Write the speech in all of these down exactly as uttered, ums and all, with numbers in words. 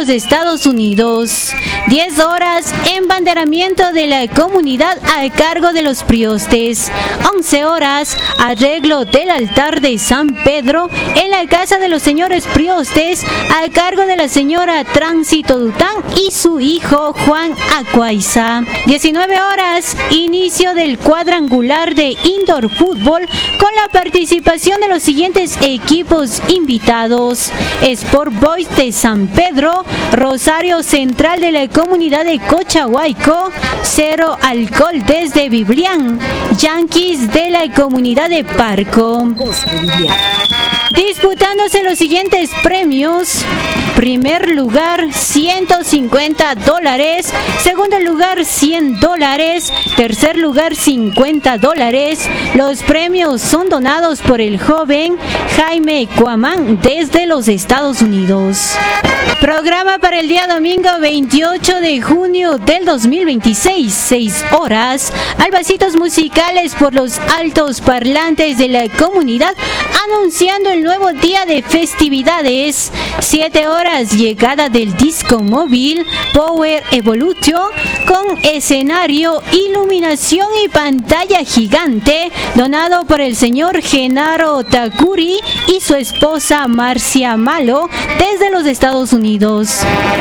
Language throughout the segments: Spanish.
los Estados Unidos. diez horas, embanderamiento de la comunidad a cargo de los priostes. once horas, arreglo del altar de San Pedro en la casa de los señores priostes a cargo de la señora Tránsito Dután y su hijo Juan Acuaiza. diecinueve horas, inicio del cuadrangular de indoor fútbol con la participación de los siguientes equipos invitados: Sport Boys de San Pedro, Rosario Central de la comunidad de Cochahuayco, Cero Alcohol desde Biblián, Yankees de la comunidad de Parco. Disputándose los siguientes premios: primer lugar ciento cincuenta dólares, segundo lugar cien dólares, tercer lugar cincuenta dólares. Los premios son donados por el joven Jaime Cuamán desde los Estados Unidos. Programa para el día domingo veintiocho de junio del dos mil veintiséis, seis horas, albasitos musicales por los altos parlantes de la comunidad anunciando el nuevo día de festividades. siete horas, llegada del disco móvil Power Evolution con escenario, iluminación y pantalla gigante, donado por el señor Genaro Takuri y su esposa Marcia Malo desde los Estados Unidos.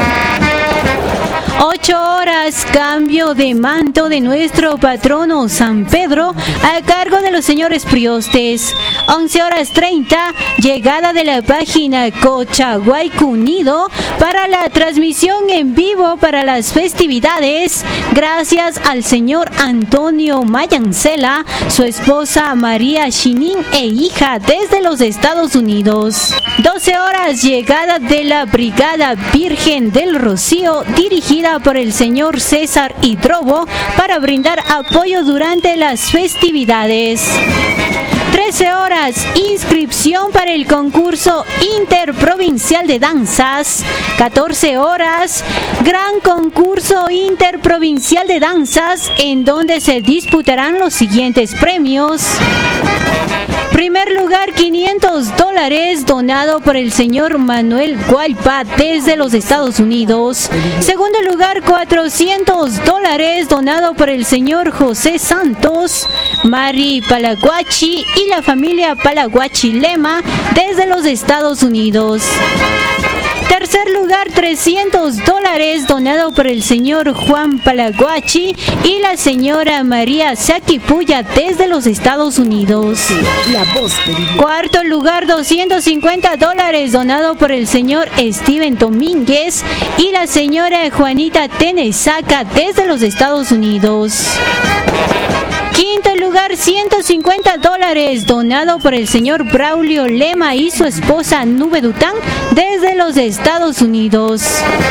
ocho horas, cambio de manto de nuestro patrono San Pedro a cargo de los señores priostes. once horas treinta, llegada de la página Cochahuayco Unido para la transmisión en vivo para las festividades, gracias al señor Antonio Mayancela, su esposa María Chinin e hija desde los Estados Unidos. doce horas, llegada de la Brigada Virgen del Rocío dirigida por el señor César Hidrobo para brindar apoyo durante las festividades. trece horas, inscripción para el concurso interprovincial de danzas. catorce horas, gran concurso interprovincial de danzas en donde se disputarán los siguientes premios. Primer lugar, quinientos dólares donado por el señor Manuel Guaypa desde los Estados Unidos. Segundo lugar, cuatrocientos dólares donado por el señor José Santos, Mari Palaguachi y la familia Palaguachi Lema desde los Estados Unidos. Tercer lugar, trescientos dólares donado por el señor Juan Palaguachi y la señora María Saquipuya desde los Estados Unidos. Cuarto lugar, doscientos cincuenta dólares donado por el señor Steven Domínguez y la señora Juanita Tenesaca desde los Estados Unidos. Quinto lugar, ciento cincuenta dólares donado por el señor Braulio Lema y su esposa Nube Dután desde los Estados Unidos.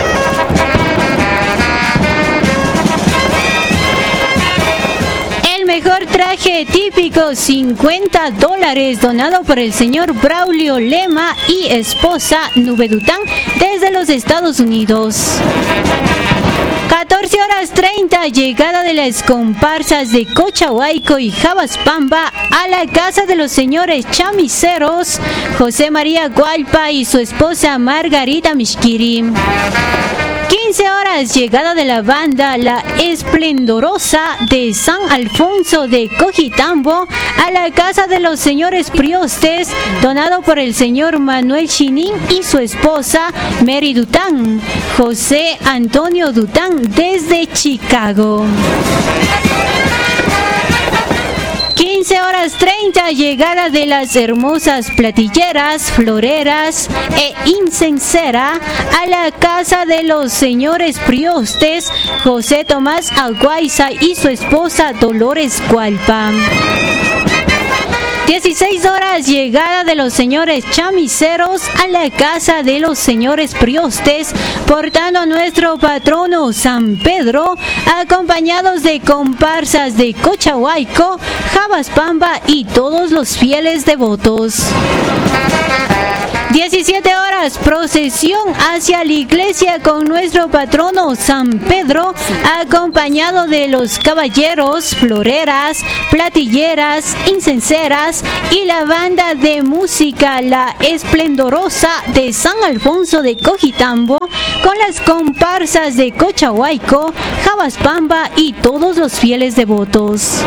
El mejor traje típico, cincuenta dólares donado por el señor Braulio Lema y esposa Nube Dután desde los Estados Unidos. catorce horas treinta, llegada de las comparsas de Cochahuayco y Jabaspamba a la casa de los señores chamiseros José María Gualpa y su esposa Margarita Mishkiri. quince horas, llegada de la banda La Esplendorosa de San Alfonso de Cojitambo a la casa de los señores priostes, donado por el señor Manuel Chinin y su esposa Mary Dután, José Antonio Dután desde Chicago. quince horas treinta, llegada de las hermosas platilleras, floreras e incensera a la casa de los señores priostes José Tomás Aguaiza y su esposa Dolores Gualpa. dieciséis horas, llegada de los señores chamiseros a la casa de los señores priostes, portando a nuestro patrono San Pedro, acompañados de comparsas de Cochahuayco, Jabaspamba y todos los fieles devotos. diecisiete horas, procesión hacia la iglesia con nuestro patrono San Pedro, acompañado de los caballeros, floreras, platilleras, incenseras y la banda de música La Esplendorosa de San Alfonso de Cojitambo, con las comparsas de Cochahuayco, Jabaspamba y todos los fieles devotos.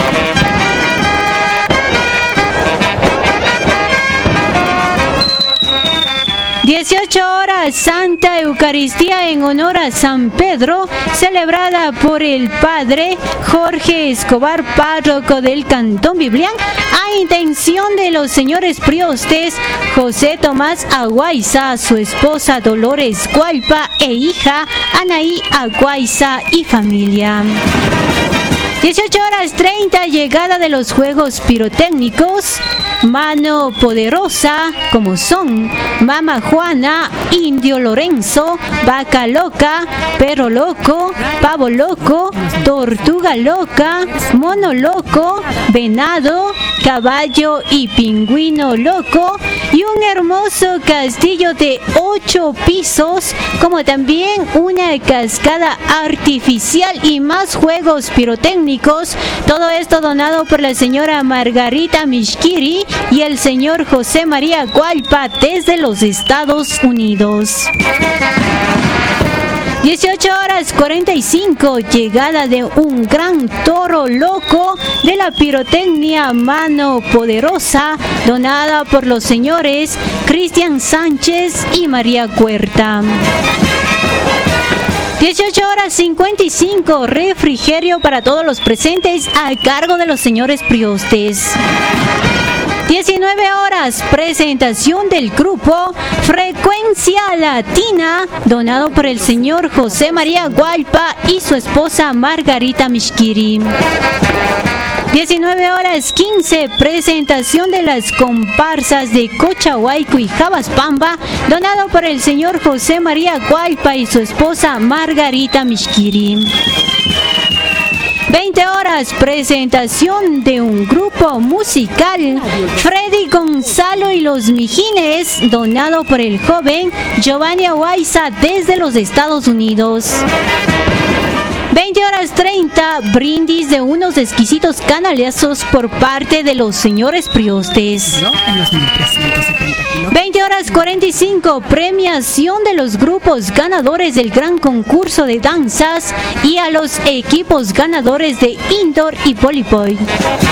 dieciocho horas, Santa Eucaristía en honor a San Pedro, celebrada por el Padre Jorge Escobar, párroco del Cantón Biblián, a intención de los señores priostes José Tomás Aguaiza, su esposa Dolores Gualpa e hija Anaí Aguaiza y familia. dieciocho horas treinta, llegada de los juegos pirotécnicos, Mano Poderosa, como son Mama Juana, Indio Lorenzo, Vaca Loca, Perro Loco, Pavo Loco, Tortuga Loca, Mono Loco, Venado, Caballo y Pingüino Loco, y un hermoso castillo de ocho pisos, como también una cascada artificial y más juegos pirotécnicos. Todo esto donado por la señora Margarita Mishkiri y el señor José María Gualpa desde los Estados Unidos. dieciocho horas cuarenta y cinco, llegada de un gran toro loco de la pirotecnia Mano Poderosa, donada por los señores Cristian Sánchez y María Cuerta. dieciocho horas cincuenta y cinco, refrigerio para todos los presentes a cargo de los señores priostes. diecinueve horas, presentación del grupo Frecuencia Latina, donado por el señor José María Gualpa y su esposa Margarita Mishkiri. diecinueve horas quince, presentación de las comparsas de Cochahuayco y Jabaspamba, donado por el señor José María Gualpa y su esposa Margarita Mishkiri. veinte horas, presentación de un grupo musical, Freddy Gonzalo y los Mijines, donado por el joven Giovanni Aguaiza desde los Estados Unidos. veinte horas treinta, brindis de unos exquisitos canalazos por parte de los señores priostes. veinte horas cuarenta y cinco, premiación de los grupos ganadores del gran concurso de danzas y a los equipos ganadores de indoor y voleibol.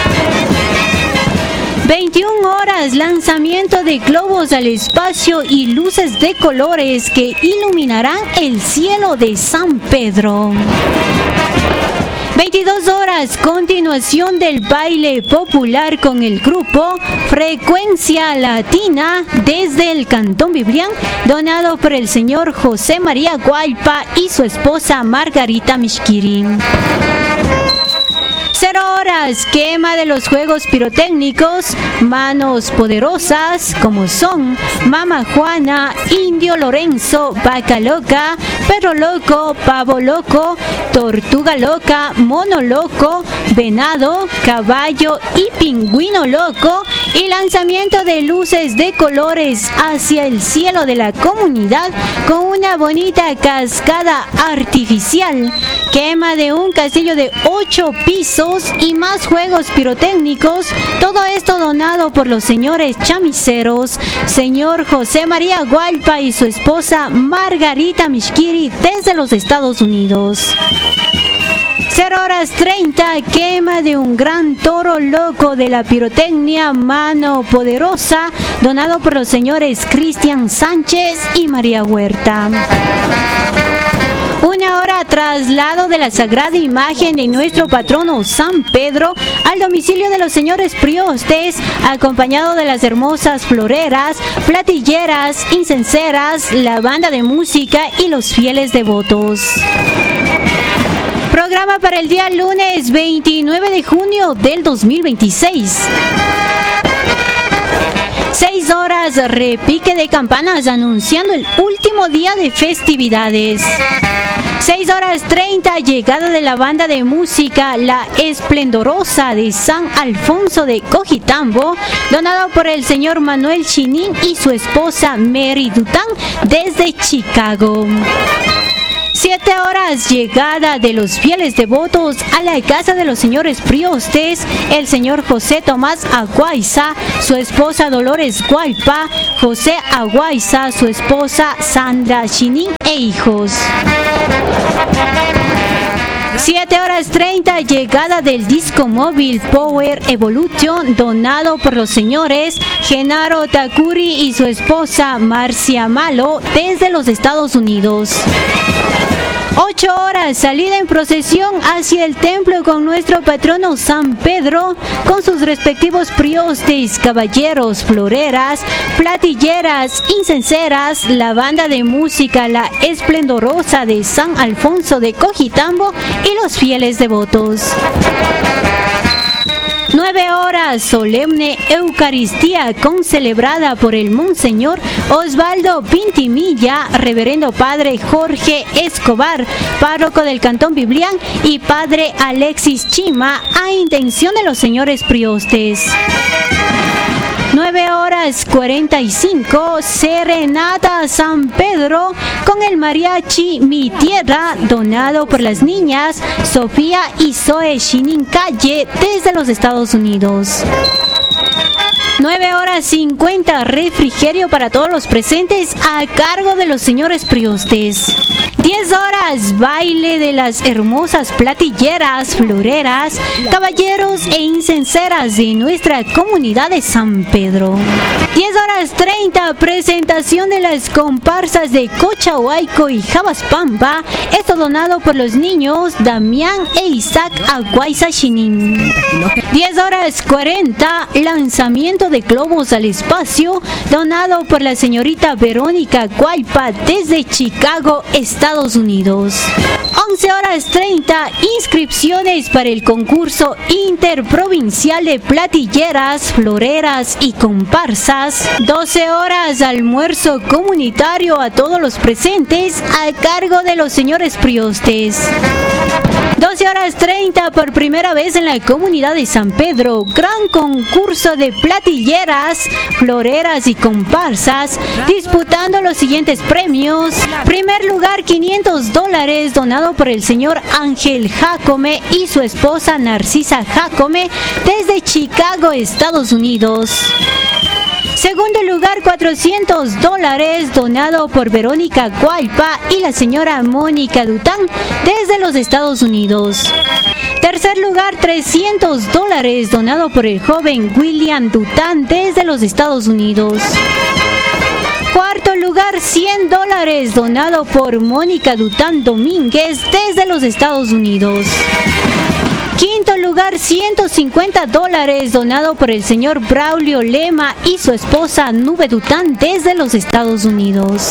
veintiuna horas, lanzamiento de globos al espacio y luces de colores que iluminarán el cielo de San Pedro. veintidós horas, continuación del baile popular con el grupo Frecuencia Latina desde el Cantón Biblián, donado por el señor José María Gualpa y su esposa Margarita Mishkiri. Cero horas, quema de los juegos pirotécnicos, Manos Poderosas, como son Mama Juana, Indio Lorenzo, Vaca Loca, Perro Loco, Pavo Loco, Tortuga Loca, Mono Loco, Venado, Caballo y Pingüino Loco, y lanzamiento de luces de colores hacia el cielo de la comunidad con una bonita cascada artificial, quema de un castillo de ocho pisos y más juegos pirotécnicos. Todo esto donado por los señores chamiceros, señor José María Gualpa y su esposa Margarita Mishkiri desde los Estados Unidos. cero horas treinta, quema de un gran toro loco de la pirotecnia Mano Poderosa, donado por los señores Cristian Sánchez y María Huerta. Una hora, traslado de la sagrada imagen de nuestro patrono San Pedro al domicilio de los señores priostes, acompañado de las hermosas floreras, platilleras, incenseras, la banda de música y los fieles devotos. Programa para el día lunes veintinueve de junio del dos mil veintiséis. seis horas, repique de campanas anunciando el último día de festividades. seis horas treinta, llegada de la banda de música La Esplendorosa de San Alfonso de Cojitambo, donado por el señor Manuel Chinín y su esposa Mary Dután desde Chicago. Siete horas, llegada de los fieles devotos a la casa de los señores priostes, el señor José Tomás Aguaiza, su esposa Dolores Guaypa, José Aguaiza, su esposa Sandra Chinin e hijos. siete horas treinta, llegada del disco móvil Power Evolution, donado por los señores Genaro Takuri y su esposa Marcia Malo desde los Estados Unidos. ocho horas, salida en procesión hacia el templo con nuestro patrono San Pedro, con sus respectivos priostes, caballeros, floreras, platilleras, incenseras, la banda de música La Esplendorosa de San Alfonso de Cojitambo y los fieles devotos. Nueve horas, solemne Eucaristía concelebrada por el Monseñor Osvaldo Pintimilla, Reverendo Padre Jorge Escobar, párroco del Cantón Biblián, y Padre Alexis Chima, a intención de los señores priostes. nueve horas cuarenta y cinco, Serenata San Pedro con el mariachi Mi Tierra, donado por las niñas Sofía y Zoe Shinin Calle desde los Estados Unidos. nueve horas cincuenta, refrigerio para todos los presentes a cargo de los señores priostes. diez horas, baile de las hermosas platilleras, floreras, caballeros e incenseras de nuestra comunidad de San Pedro. diez horas treinta, presentación de las comparsas de Cochahuayco y Jabaspampa, esto donado por los niños Damián e Isaac Aguaiza Shinin. diez horas cuarenta, lanzamiento de globos al espacio, donado por la señorita Verónica Guaypa desde Chicago, Estados Unidos. once horas treinta, inscripciones para el concurso interprovincial de platilleras, floreras y comparsas. doce horas, almuerzo comunitario a todos los presentes a cargo de los señores priostes. doce horas treinta, por primera vez en la comunidad de San Pedro, gran concurso de platilleras, floreras y comparsas, disputando los siguientes premios. Primer lugar, quinientos dólares, donado por el señor Ángel Jacome y su esposa Narcisa Jacome desde Chicago, Estados Unidos. Segundo lugar, cuatrocientos dólares, donado por Verónica Guaypa y la señora Mónica Dután desde los Estados Unidos. Tercer lugar, trescientos dólares, donado por el joven William Dután desde los Estados Unidos. Cuarto lugar, cien dólares, donado por Mónica Dután Domínguez desde los Estados Unidos. Quinto lugar, ciento cincuenta dólares, donado por el señor Braulio Lema y su esposa Nube Dután desde los Estados Unidos.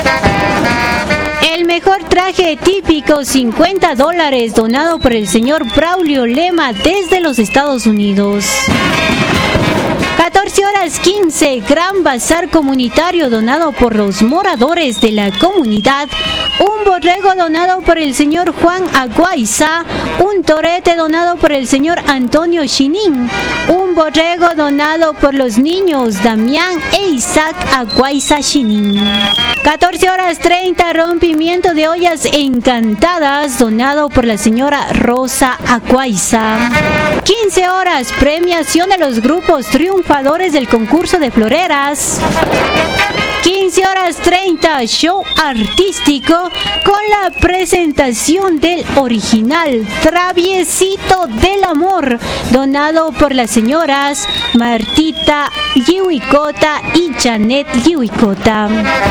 El mejor traje típico, cincuenta dólares, donado por el señor Braulio Lema desde los Estados Unidos. catorce horas quince, gran bazar comunitario donado por los moradores de la comunidad, un borrego donado por el señor Juan Aguaiza, un torete donado por el señor Antonio Shinin, un borrego donado por los niños Damián e Isaac Aguaiza Shinin. catorce horas treinta, rompimiento de ollas encantadas, donado por la señora Rosa Aguaiza. quince horas, premiación de los grupos triunfadores del concurso de floreras. quince horas treinta, show artístico con la presentación del original Traviesito del Amor, donado por las señoras Martita Liuicota y Janet Liuicota.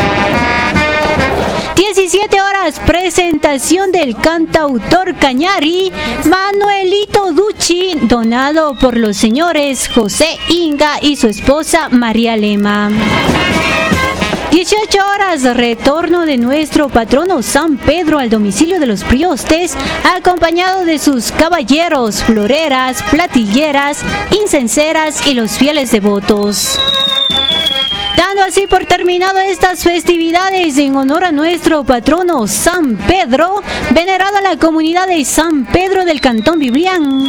diecisiete horas, presentación del cantautor Cañari Manuelito Ducci, donado por los señores José Inga y su esposa María Lema. dieciocho horas, retorno de nuestro patrono San Pedro al domicilio de los priostes, acompañado de sus caballeros, floreras, platilleras, incenseras y los fieles devotos. Dando así por terminado estas festividades en honor a nuestro patrono San Pedro, venerado a la comunidad de San Pedro del Cantón Biblián.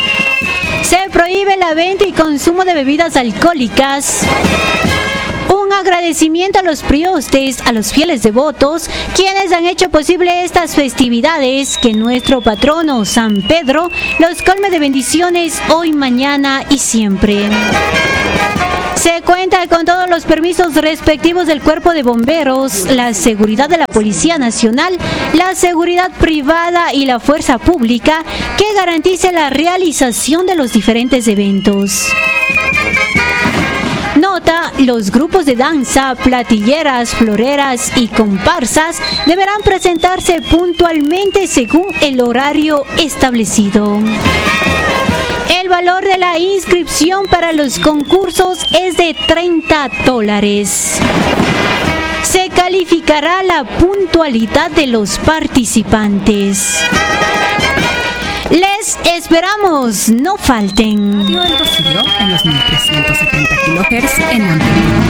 Se prohíbe la venta y consumo de bebidas alcohólicas. Un agradecimiento a los priostes, a los fieles devotos, quienes han hecho posible estas festividades, que nuestro patrono San Pedro los colme de bendiciones hoy, mañana y siempre. Se cuenta con todos los permisos respectivos del Cuerpo de Bomberos, la seguridad de la Policía Nacional, la seguridad privada y la fuerza pública que garantice la realización de los diferentes eventos. Nota: los grupos de danza, platilleras, floreras y comparsas deberán presentarse puntualmente según el horario establecido. El valor de la inscripción para los concursos es de treinta dólares. Se calificará la puntualidad de los participantes. Les esperamos, no falten. Radio El Rocío en los mil trescientos setenta kilohertz en amplitud.